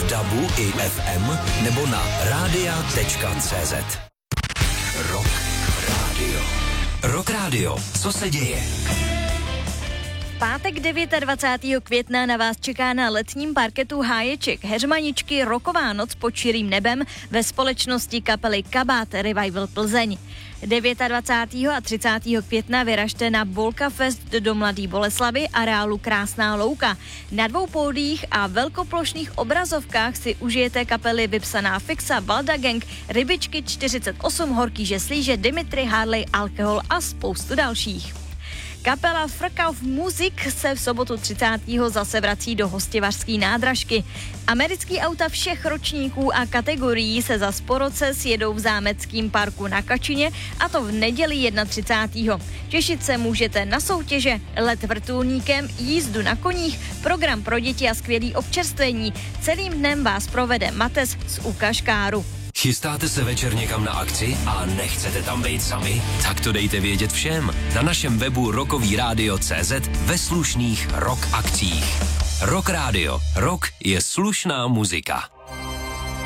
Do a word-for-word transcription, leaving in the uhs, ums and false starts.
v dabu i ef em nebo na rádia tečka cé zet. Rock Radio. Rock Radio. Co se děje? Pátek dvacátého devátého května na vás čeká na letním parketu Háječek Heřmaničky roková noc pod širým nebem ve společnosti kapely Kabát Revival Plzeň. dvacátého devátého a třicátého května vyražte na Bolka Fest do Mladé Boleslavi areálu Krásná louka. Na dvou pódiích a velkoplošných obrazovkách si užijete kapely Vypsaná fixa, Valda Gang, Rybičky čtyřicet osm, Horký žeslíže, Dimitri, Harley, Alkohol a spoustu dalších. Kapela Frkauf Musik se v sobotu třicátého zase vrací do Hostivařské nádražky. Americký auta všech ročníků a kategorií se zas po roce sjedou v Zámeckém parku na Kačině, a to v neděli třicátého prvního Těšit se můžete na soutěže, let vrtulníkem, jízdu na koních, program pro děti a skvělý občerstvení. Celým dnem vás provede Mates z Ukaškáru. Chystáte se večer někam na akci a nechcete tam být sami? Tak to dejte vědět všem na našem webu rockový rádio tečka cé zet ve slušných rock akcích. Rock Radio. Rock je slušná muzika.